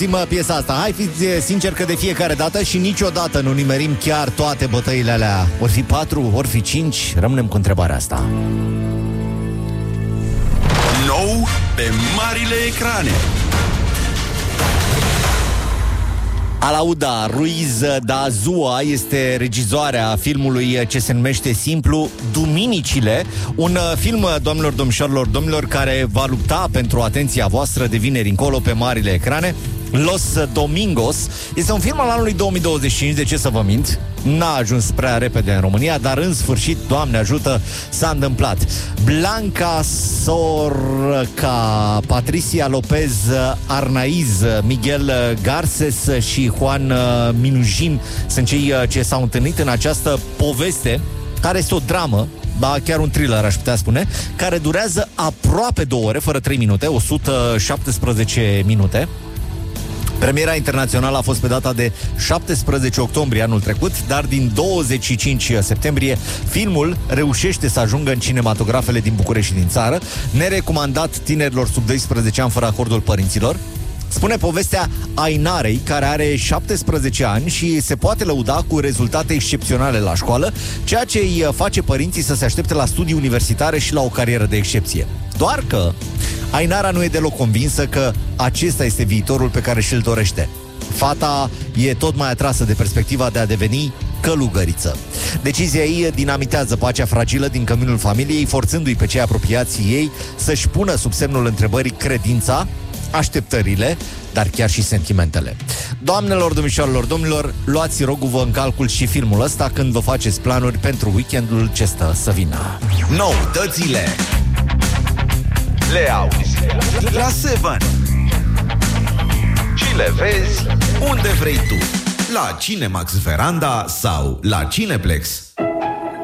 Piesa asta. Hai, fiți sincer că de fiecare dată și niciodată nu nimerim chiar toate bătăile alea. Ori fi 4, ori fi 5. Rămânem cu întrebarea asta. Nou pe marile ecrane. Alauda Ruiz da Azua este regizoarea filmului ce se numește simplu Duminicile, un film, doamnelor, domnilor, care va lupta pentru atenția voastră de vineri încolo pe marile ecrane. Los Domingos este un film al anului 2025, de ce să vă mint? N-a ajuns prea repede în România, dar în sfârșit, Doamne ajută, s-a întâmplat. Blanca Sorca, Patricia Lopez Arnaiz, Miguel Garces și Juan Minujin sunt cei ce s-au întâlnit în această poveste, care este o dramă, ba chiar un thriller, aș putea spune, care durează aproape 2 ore, fără 3 minute, 117 minute. Premiera internațională a fost pe data de 17 octombrie anul trecut, dar din 25 septembrie filmul reușește să ajungă în cinematografele din București și din țară, nerecomandat tinerilor sub 12 ani fără acordul părinților. Spune povestea Ainarei, care are 17 ani și se poate lăuda cu rezultate excepționale la școală, ceea ce îi face părinții să se aștepte la studii universitare și la o carieră de excepție. Doar că Ainara nu e deloc convinsă că acesta este viitorul pe care și-l dorește. Fata e tot mai atrasă de perspectiva de a deveni călugăriță. Decizia ei dinamitează pacea fragilă din căminul familiei, forțându-i pe cei apropiați ei să-și pună sub semnul întrebării credința, așteptările, dar chiar și sentimentele. Doamnelor, domnilor, luați, rogul-vă, în calcul și filmul ăsta când vă faceți planuri pentru weekendul ce stă să vină. Noutățile le auzi la 7 și le vezi unde vrei tu, la Cinemax Veranda sau la Cineplex.